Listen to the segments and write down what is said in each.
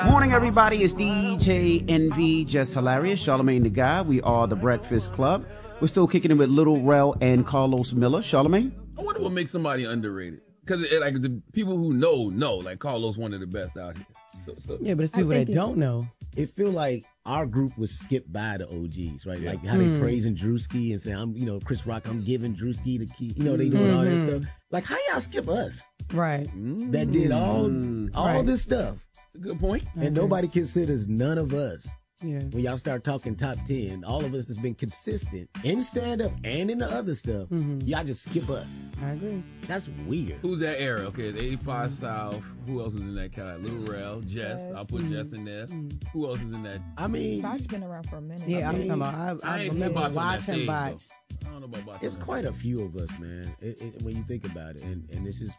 Morning, everybody. It's DJ NV, just hilarious. Charlamagne the Guy. We are the Breakfast Club. We're still kicking it with Little Rel and Carlos Miller. Charlamagne? I wonder what makes somebody underrated. Because like the people who know, like Carlos, one of the best out here. So. Yeah, but it's people that don't know. It feel like our group was skipped by the OGs, right? Yeah. Like how they praising Drewski and saying, I'm, Chris Rock, I'm giving Drewski the key. They doing all that stuff. Like, how y'all skip us? Right. That did all this stuff. That's a good point. And nobody considers none of us. Yeah. When y'all start talking top 10, all of us has been consistent in stand-up and in the other stuff. Y'all just skip us. I agree. That's weird. Who's that era? Okay, the 85 South. Who else is in that kind? Little Rel, Jess. I'll put Jess in there. Who else is in that? I mean, Botch been around for a minute. Yeah, I'm talking about. I remember watching Botch. I don't know about Botch. It's quite a few of us, man. When you think about it, and it's just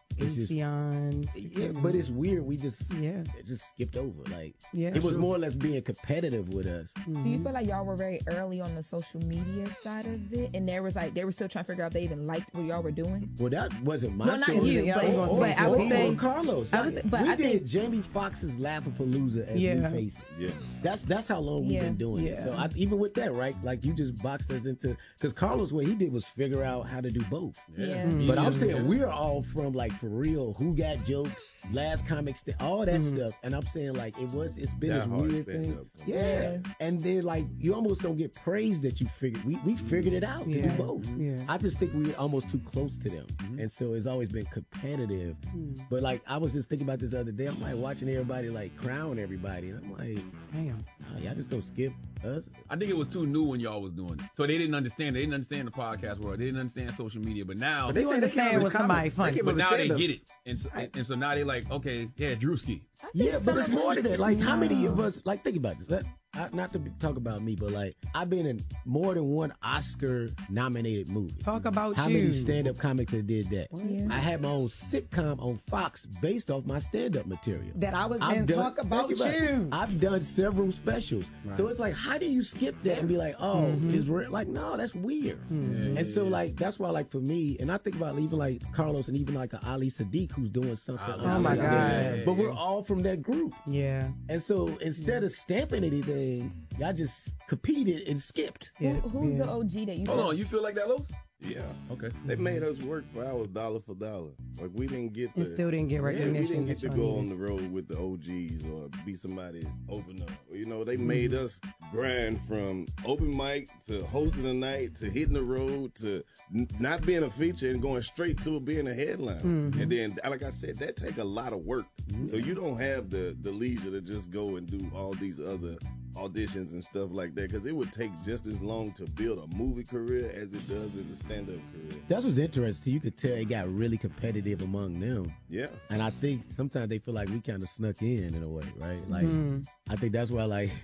yeah, but it's weird. We just skipped over. Like it was more or less being competitive with us. Do you feel like y'all were very early on the social media side of it, and they were still trying to figure out if they even liked what y'all were doing? Well, that wasn't my story. Not you, but I would say Carlos. I did Jamie Foxx's Laugh-A-Palooza as we face it. Yeah, that's how long we've been doing it. So even with that, right? Like you just boxed us into because Carlos, what he did was figure out how to do both. Yeah. But I'm saying we're all from like for real. Who got jokes? Last comic, all that stuff. And I'm saying like it's been this weird thing. Yeah. And then like you almost don't get praised that you figured. We figured it out to do both. Yeah. I just think we're almost too close to them, and so it's always been competitive. But like I was just thinking about this the other day. I'm like watching everybody like crown everybody, and I'm like, damn, y'all just don't skip us. I think it was too new when y'all was doing it, so they didn't understand. They didn't understand the podcast world. They didn't understand social media. But now they understand with somebody funny. But now they get it, and so now they like, okay, yeah, Drewski. Yeah, but it's more than that. Like how many of us? Like think about this. Not to talk about me, but like I've been in more than one Oscar-nominated movie. Talk about how many stand-up comics that did that? Yeah. I had my own sitcom on Fox based off my stand-up material. That I was in Talk About You. I've done several specials, so it's like, how do you skip that and be like, it's like, no, that's weird. And so like that's why like for me, and I think about even like Carlos and even like Ali Sadiq who's doing something. Oh my God! But we're all from that group. Yeah. And so instead of stamping anything, y'all just competed and skipped. Who's the OG that you? Hold on, you feel like that, Los? Yeah. Okay. They made us work for hours, dollar for dollar. Like we didn't get and still didn't get recognition. We didn't get to go on the road with the OGs or be somebody's opener. They made us grind from open mic to hosting a night to hitting the road to not being a feature and going straight to being a headline. And then, like I said, that take a lot of work. So you don't have the leisure to just go and do all these other auditions and stuff like that because it would take just as long to build a movie career as it does in the stand-up career. That's what's interesting. You could tell it got really competitive among them. Yeah. And I think sometimes they feel like we kind of snuck in a way, right? Like, I think that's why, like,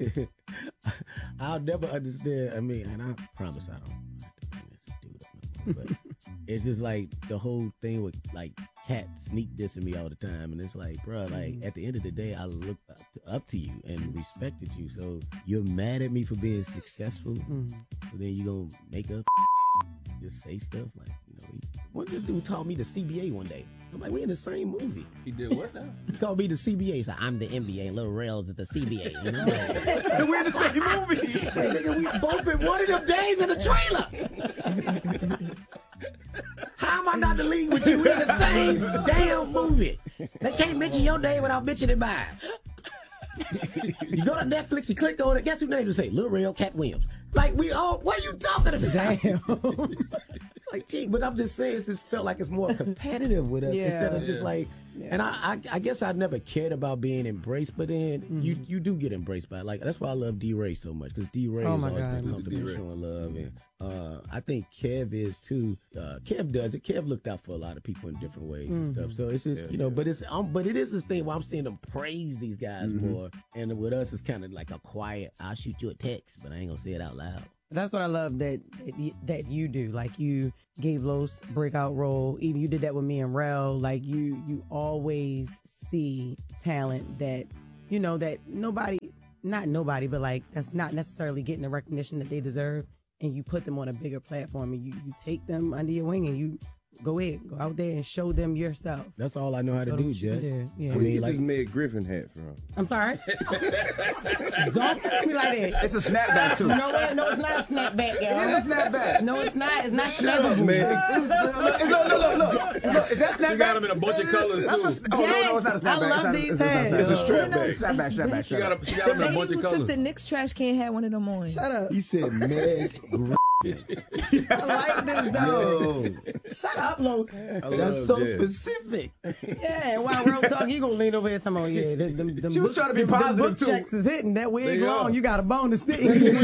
I'll never understand. I mean, and I promise I don't have to bring this dude up no more, but it's just like the whole thing with, like, Cat sneak dissing me all the time. And it's like, bro, like, at the end of the day, I looked up to you and respected you. So you're mad at me for being successful, but then you gonna make up just say stuff like, what this dude told me the CBA one day. I'm like, we in the same movie. He did what now? He called me the CBA. He's like, I'm the NBA and Little Rel's at the CBA. We're in the same movie. Hey, nigga, we both in one of them days in the trailer. How am I not the lead with you? We're in the same damn movie. They can't mention your name without mentioning mine. You go to Netflix, you click on it, guess who name to say? Lil Rel, Cat Williams. Like, what are you talking about? Damn. Like, gee, but I'm just saying, it just felt like it's more competitive with us instead of just like, and I guess I never cared about being embraced, but then you do get embraced by it. Like, that's why I love D-Ray so much, because D-Ray is always been comfortable showing love, and I think Kev is too. Kev does it. Kev looked out for a lot of people in different ways and stuff. So it's just, but it is this thing where I'm seeing them praise these guys more, and with us it's kind of like a quiet, I'll shoot you a text, but I ain't gonna say it out loud. That's what I love that you do. Like, you gave Los breakout role. Even you did that with me and Rel. Like, you always see talent that, that not nobody, but like that's not necessarily getting the recognition that they deserve. And you put them on a bigger platform and you take them under your wing and you go ahead, go out there and show them yourself. That's all I know how to do, Jess. Yeah. I Where you mean, get like, this Meg Griffin hat from? I'm sorry. Don't look at me like that. It's a snapback too. You know what? No, it's not a snapback, y'all. It is a snapback. No, it's not. It's not Shut up, snappable. man. Look. Is that snapback? She got them in a bunch of colors too. No, it's not a snapback. I love these hats. It's a strap back. Snapback. She got The them in a lady bunch who of took colors. the Knicks trash can had one of them on. Shut up. you said Meg Griffin. I like this, though. Shut up, Los. That's so specific. Yeah, and while real talk, you gonna lean over here talking about, yeah, them She was trying to be positive, book too. checks is hitting. That wig They long, are. you got a bone to stick.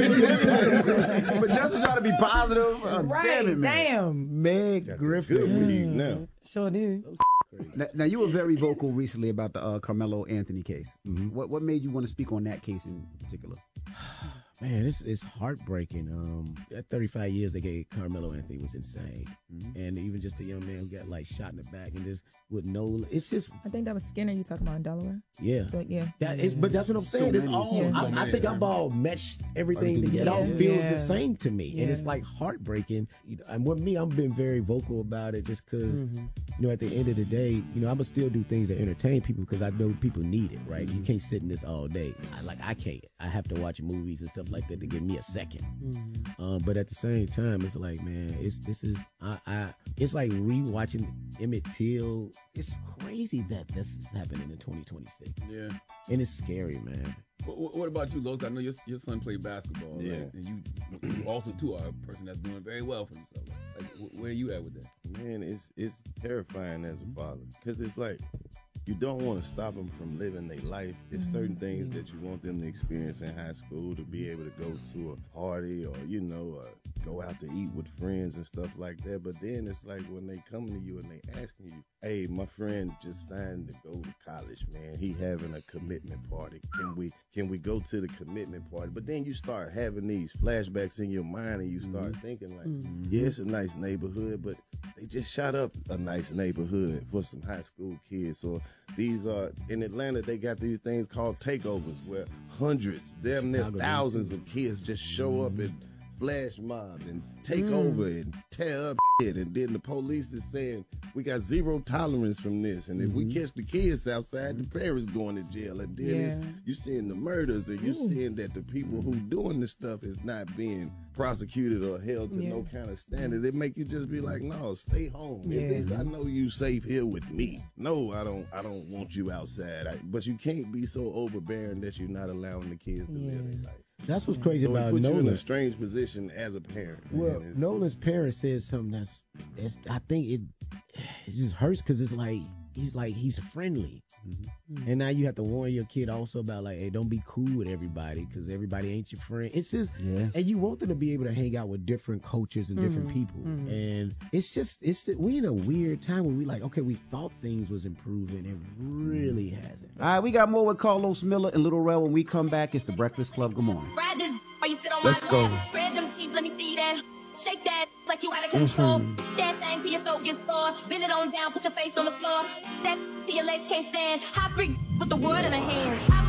But Jess was trying to be positive. Right, Damn it, man. damn. Meg Good Griffin. weed now. Sure did. Now, you were very vocal recently about the Carmelo Anthony case. What made you want to speak on that case in particular? Man, it's heartbreaking. That 35 years they gave Carmelo Anthony was insane. And even just a young man who got like shot in the back and just with no, it's just, I think that was Skinner you talking about in Delaware. yeah. But yeah. That is, but that's what I'm saying. It's all. I think I'm all meshed everything together. It all feels the same to me, and it's like heartbreaking. You know, and with me, I've been very vocal about it, just because you know, at the end of the day, you know, I'ma still do things that entertain people because I know people need it. Right? You can't sit in this all day. I can't. I have to watch movies and stuff like that to give me a second. But at the same time, it's like, man, it's like rewatching Emmett Till. It's crazy that this is happening in 2026. Yeah. And it's scary, man. What about you, Los? I know your son played basketball. Yeah. Right? And you also, too, are a person that's doing very well for himself. Like, where are you at with that? Man, it's terrifying as a father because it's like you don't want to stop them from living their life. There's certain things that you want them to experience in high school, to be able to go to a party or, you know, go out to eat with friends and stuff like that. But then it's like when they come to you and they asking you, hey, my friend just signed to go to college, man. He having a commitment party. Can we go to the commitment party? But then you start having these flashbacks in your mind and you start thinking like, yeah, it's a nice neighborhood, but they just shot up a nice neighborhood for some high school kids. Or these are in Atlanta, they got these things called takeovers where hundreds, damn near thousands of kids just show up and flash mob and take over and tear up shit. And then the police is saying, we got zero tolerance from this. And if we catch the kids outside, the parents going to jail. And then you seeing the murders and you're seeing that the people who doing this stuff is not being prosecuted or held to no kind of standard. It make you just be like, no, stay home. At least I know you safe here with me. No, I don't want you outside. But you can't be so overbearing that you're not allowing the kids to live their life. That's what's crazy So it about puts you in a Nolan. strange position as a parent. Well, man. Nolan's parents said something that's I think it just hurts because it's like he's friendly, and now you have to warn your kid also about like, hey, don't be cool with everybody because everybody ain't your friend. It's just, and you want them to be able to hang out with different cultures and different people, and it's we in a weird time where we like, okay, we thought things was improving, it really hasn't. All right, we got more with Carlos Miller and Little Rel. When we come back, it's the Breakfast Club. Good morning. Ride this while you sit on Let's my go. lap. Spread them cheeks, let me see that. Shake that like you out of control. That thing till your throat gets sore. Bend it on down, put your face on the floor. That till your legs can't stand. Hot freak with the world in her hand.